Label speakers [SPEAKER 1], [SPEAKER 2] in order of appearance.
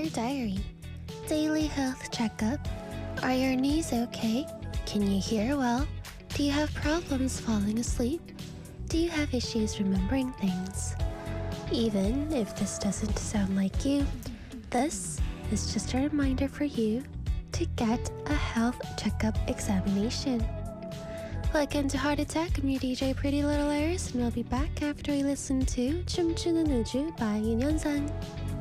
[SPEAKER 1] Diary. Daily health checkup. Are your knees okay? Can you hear well? Do you have problems falling asleep? Do you have issues remembering things? Even if this doesn't sound like you, this is just a reminder for you to get a health checkup examination. Welcome to Heart Attack. I'm your DJ Pretty Little Airs, and we'll be back after we listen to 춤추는 우주 by 윤현상.